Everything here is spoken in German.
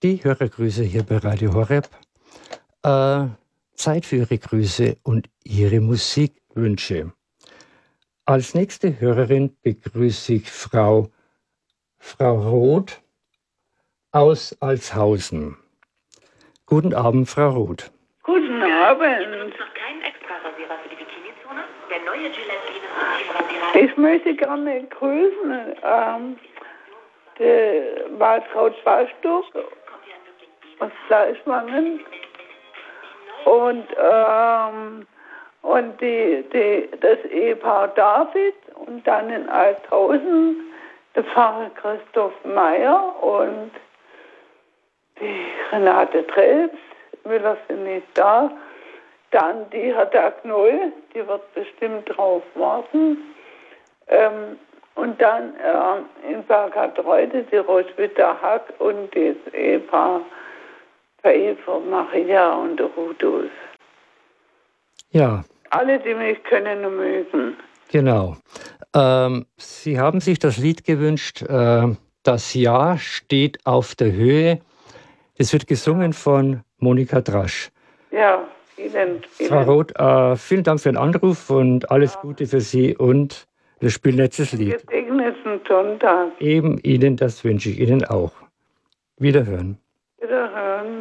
Die Hörergrüße hier bei Radio Horeb. Zeit für Ihre Grüße und Ihre Musikwünsche. Als nächste Hörerin begrüße ich Frau Roth aus Altshausen. Guten Abend, Frau Roth. Guten Abend. Noch keinen Extra-Rasierer für die Bikini-Zone? Der neue Gillette Rasierer. Ich möchte gerne grüßen die Waltraud Bastuck aus Fleischmangen und das Ehepaar David und dann in Althausen der Pfarrer Christoph Meyer und die Renate Trebs, Müller sind nicht da. Dann die Hertha Knoll, die wird bestimmt drauf warten. Und dann in Bergerdreute die Roswitha Hack und das Ehepaar Eva Maria und der Rudolf. Ja. Alle, die mich können und mögen. Genau. Sie haben sich das Lied gewünscht, Das Jahr steht auf der Höhe. Das wird gesungen von Monika Drasch. Ja, Ihnen. Frau Roth, vielen Dank für den Anruf und alles Gute für Sie und wir spielen letztes Lied. Gesegneten Sonntag. Eben Ihnen, das wünsche ich Ihnen auch. Wiederhören. Wiederhören.